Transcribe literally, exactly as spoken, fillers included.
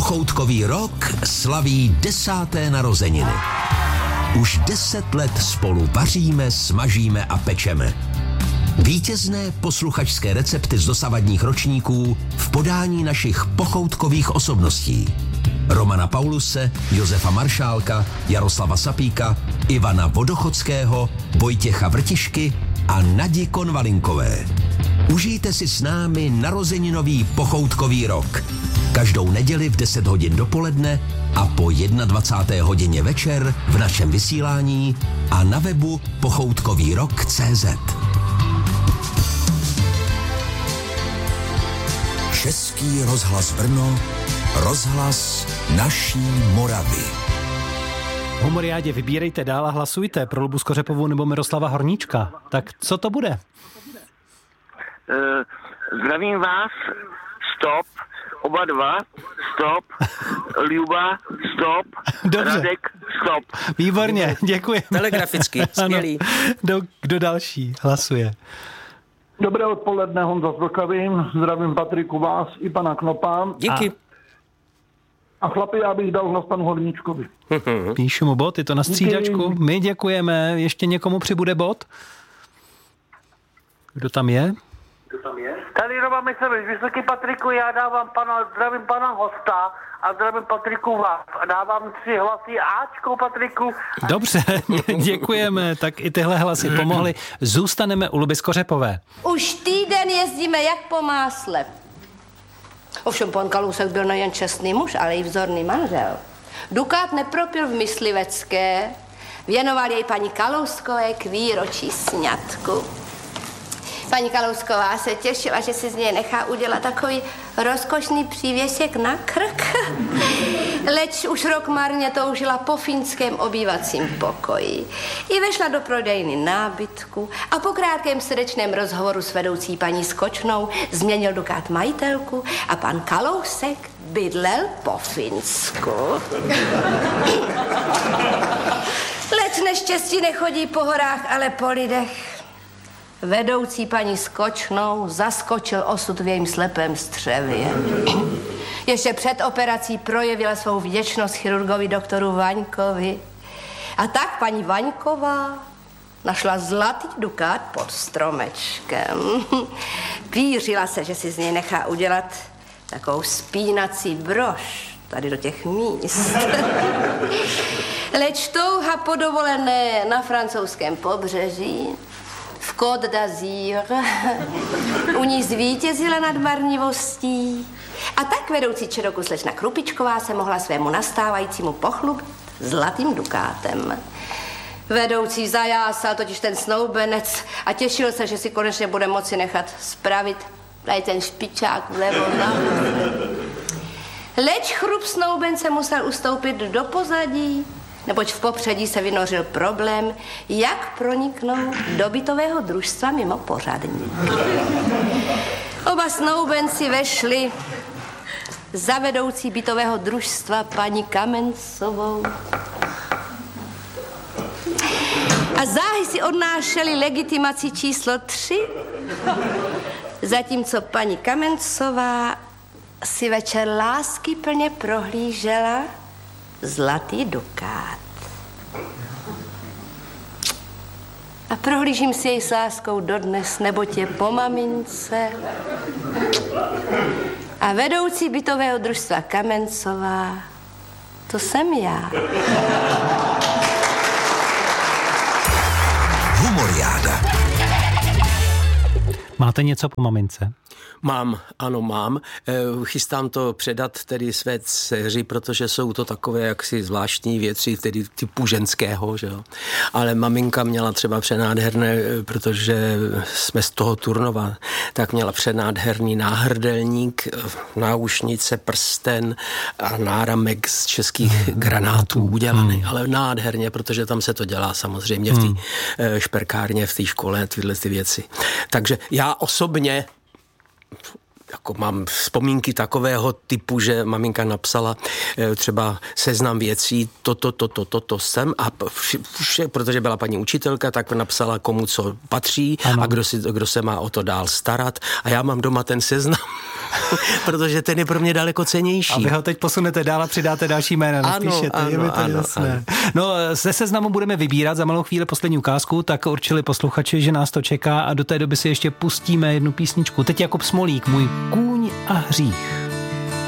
Pochoutkový rok slaví desáté narozeniny. Už deset let spolu vaříme, smažíme a pečeme. Vítězné posluchačské recepty z dosavadních ročníků v podání našich pochoutkových osobností. Romana Pauluse, Josefa Maršálka, Jaroslava Sapíka, Ivana Vodochodského, Vojtěcha Vrtišky a Nadi Konvalinkové. Užijte si s námi narozeninový pochoutkový rok. Každou neděli v deset hodin dopoledne a po dvacáté jedné hodině večer v našem vysílání a na webu pochoutkový rok tečka cé zet. Český rozhlas Brno, rozhlas naší Moravy. V Humoriádě vybírejte dál a hlasujte pro Lubu Skořepovou nebo Miroslava Horníčka. Tak co to bude? Uh, zdravím vás, stop, oba dva, stop, Luba, stop, Dobře. Radek, stop. Výborně, děkuji. Telegraficky, skvělý. Kdo, kdo další hlasuje? Dobré odpoledne, Honza z Vlkavy. Zdravím Patriku, vás i pana Knopa. Díky. A, a chlapi, já bych dal hlas panu Horníčkovi. Píšu mu bod, je to na střídačku. Díky. My děkujeme. Ještě někomu přibude bod? Kdo tam je? Tady Roman Myslevič, Vysoký Patriku, já dávám pana, zdravím pana hosta a zdravím Patriku vás. A dávám tři hlasy Ačko Patriku. Dobře, děkujeme, tak i tyhle hlasy pomohly. Zůstaneme u Luby Skořepové. Už týden jezdíme jak po másle. Ovšem pan Kalousek byl nejen čestný muž, ale i vzorný manžel. Dukát nepropil v Myslivecké, věnoval jej paní Kalouskové k výročí sňatku. Paní Kalousková se těšila, že si z něj nechá udělat takový rozkošný přívěsek na krk. Leč už rok marně toužila po finském obývacím pokoji. I vešla do prodejny nábytku a po krátkém srdečném rozhovoru s vedoucí paní Skočnou změnil Dukát majitelku a pan Kalousek bydlel po Finsku. Leč neštěstí nechodí po horách, ale po lidech. Vedoucí paní Skočnou zaskočil osud v jejím slepém střevě. Ještě před operací projevila svou vděčnost chirurgovi doktoru Vaňkovi. A tak paní Vaňková našla zlatý dukát pod stromečkem. Pířila se, že si z něj nechá udělat takovou spínací brož tady do těch míst. Leč touha po dovolené na francouzském pobřeží v Côte d'Azur u ní zvítězila nad marnivostí. A tak vedoucí Čeroku slečna Krupičková se mohla svému nastávajícímu pochlubit zlatým dukátem. Vedoucí zajásal totiž ten snoubenec a těšil se, že si konečně bude moci nechat spravit tady ten špičák vlevo nahoru. Leč chrup snoubence musel ustoupit do pozadí, neboť v popředí se vynořil problém, jak proniknout do bytového družstva mimo pořadník. Oba snoubenci vešli za vedoucí bytového družstva paní Kamencovou. A záhy si odnášeli legitimaci číslo tři, zatímco paní Kamencová si večer láskyplně prohlížela zlatý dukát. A prohlížím si jej s láskou dodnes, neboť je po mamince. A vedoucí bytového družstva Kamencová, to jsem já. Humoriáda. Máte něco po mamince? Mám, ano mám. Chystám to předat tedy své dceři, protože jsou to takové jaksi zvláštní věci, tedy typu ženského, že jo. Ale maminka měla třeba přenádherné, protože jsme z toho Turnova, tak měla přenádherný náhrdelník, náušnice, prsten a náramek z českých granátů udělaný, hmm. ale nádherně, protože tam se to dělá samozřejmě v té hmm. šperkárně, v té škole, tyhle ty věci. Takže já osobně jako mám vzpomínky takového typu, že maminka napsala třeba seznam věcí, toto, toto, toto jsem a vše, protože byla paní učitelka, tak napsala, komu co patří ano. a kdo, si, kdo se má o to dál starat a já mám doma ten seznam, protože ten je pro mě daleko cennější. A vy ho teď posunete dál a přidáte další jména, napíšete, ano, je mi to ano, jasné. Ano. No, ze seznamu budeme vybírat za malou chvíli poslední ukázku, tak určili posluchači, že nás to čeká a do té doby si ještě pustíme jednu písničku. Teď Jakub Smolík, Můj kůň a hřích.